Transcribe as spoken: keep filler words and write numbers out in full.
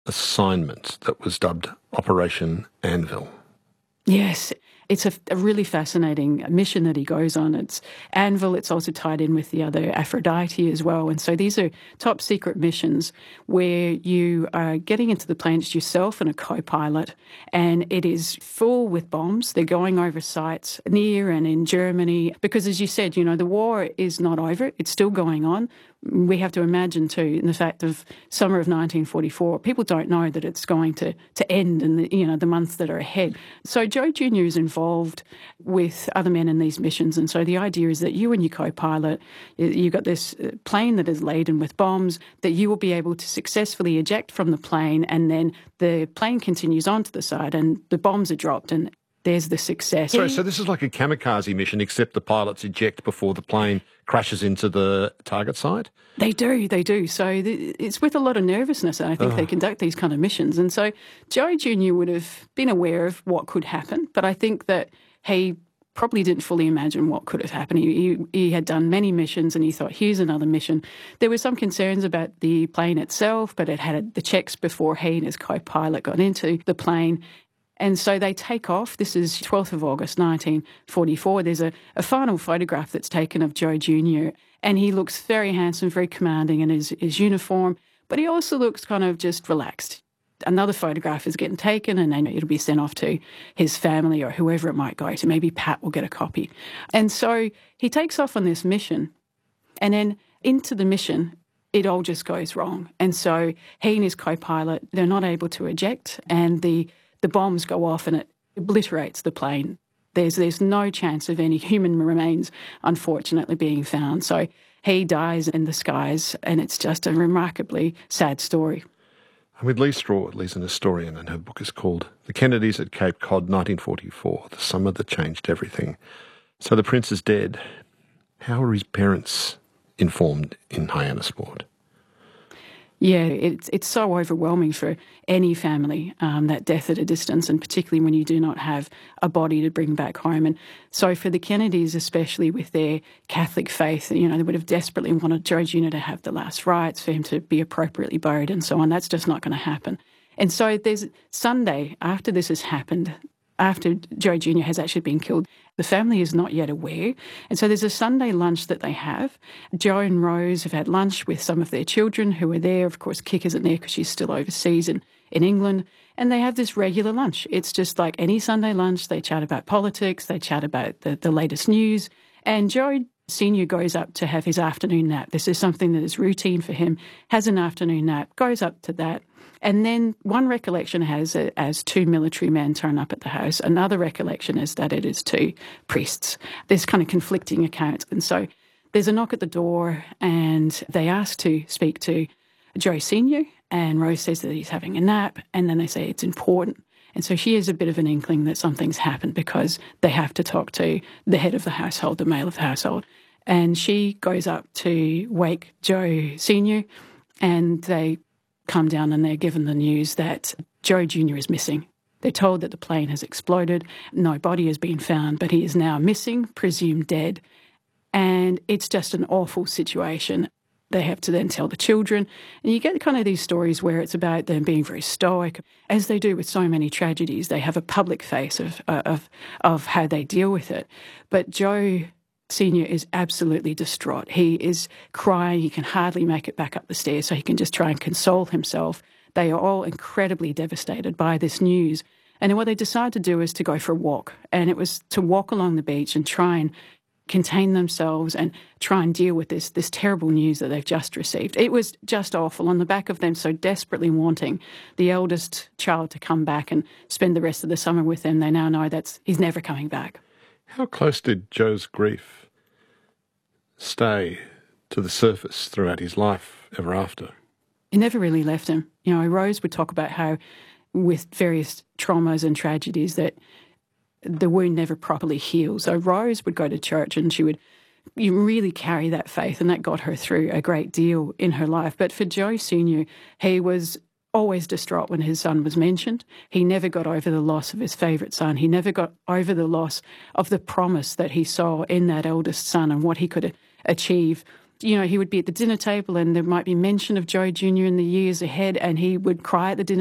assignment that was dubbed Operation Anvil. Yes, it's a, a really fascinating mission that he goes on. It's Anvil, it's also tied in with the other Aphrodite as well. And so these are top secret missions where you are getting into the planes yourself and a co-pilot, and it is full with bombs. They're going over sites near and in Germany because, as you said, you know, the war is not over. It's still going on. We have to imagine, too, in the fact of summer of nineteen forty-four, people don't know that it's going to, to end in the, you know, the months that are ahead. So Joe Junior is involved with other men in these missions, and so the idea is that you and your co-pilot, you've got this plane that is laden with bombs, that you will be able to successfully eject from the plane, and then the plane continues onto the side and the bombs are dropped, and there's the success. So, so this is like a kamikaze mission, except the pilots eject before the plane crashes into the target site? They do, they do. So the, it's with a lot of nervousness, I think, oh. they conduct these kind of missions. And so Joe Junior would have been aware of what could happen, but I think that he probably didn't fully imagine what could have happened. He, he, he had done many missions and he thought, here's another mission. There were some concerns about the plane itself, but it had the checks before he and his co-pilot got into the plane. And so they take off. This is twelfth of August, nineteen forty-four. There's a, a final photograph that's taken of Joe Junior and he looks very handsome, very commanding in his, his uniform, but he also looks kind of just relaxed. Another photograph is getting taken and then it'll be sent off to his family or whoever it might go to. Maybe Pat will get a copy. And so he takes off on this mission, and then into the mission, it all just goes wrong. And so he and his co-pilot, they're not able to eject, and the The bombs go off and it obliterates the plane. There's there's no chance of any human remains, unfortunately, being found. So he dies in the skies, and it's just a remarkably sad story. I'm with Lee Straw. Lee's an historian, and her book is called The Kennedys at Cape Cod, nineteen forty-four, the summer that changed everything. So the prince is dead. How are his parents informed in Hyannisport? Yeah, it's it's so overwhelming for any family, um, that death at a distance, and particularly when you do not have a body to bring back home. And so for the Kennedys, especially with their Catholic faith, you know, they would have desperately wanted Joe Junior to have the last rites, for him to be appropriately buried and so on. That's just not going to happen. And so there's Sunday, after this has happened, after Joe Junior has actually been killed, the family is not yet aware. And so there's a Sunday lunch that they have. Joe and Rose have had lunch with some of their children who are there. Of course, Kik isn't there because she's still overseas in, in England. And they have this regular lunch. It's just like any Sunday lunch. They chat about politics. They chat about the, the latest news. And Joe Senior goes up to have his afternoon nap. This is something that is routine for him, has an afternoon nap, goes up to that. And then one recollection has it as two military men turn up at the house. Another recollection is that it is two priests. There's kind of conflicting accounts. And so there's a knock at the door and they ask to speak to Joe Senior, and Rose says that he's having a nap, and then they say it's important. And so she has a bit of an inkling that something's happened because they have to talk to the head of the household, the male of the household. And she goes up to wake Joe Senior, and they come down and they're given the news that Joe Junior is missing. They're told that the plane has exploded, no body has been found, but he is now missing, presumed dead. And it's just an awful situation. They have to then tell the children. And you get kind of these stories where it's about them being very stoic. As they do with so many tragedies, they have a public face of, of, of how they deal with it. But Joe Senior is absolutely distraught. He is crying. He can hardly make it back up the stairs, so he can just try and console himself. They are all incredibly devastated by this news. And what they decide to do is to go for a walk. And it was to walk along the beach and try and contain themselves and try and deal with this this terrible news that they've just received. It was just awful. On the back of them so desperately wanting the eldest child to come back and spend the rest of the summer with them, they now know that he's never coming back. How close did Joe's grief stay to the surface throughout his life ever after? It never really left him. You know, Rose would talk about how with various traumas and tragedies that the wound never properly healed. So Rose would go to church and she would you really carry that faith, and that got her through a great deal in her life. But for Joe Senior, he was always distraught when his son was mentioned. He never got over the loss of his favourite son. He never got over the loss of the promise that he saw in that eldest son and what he could achieve. You know, he would be at the dinner table and there might be mention of Joe Junior in the years ahead, and he would cry at the dinner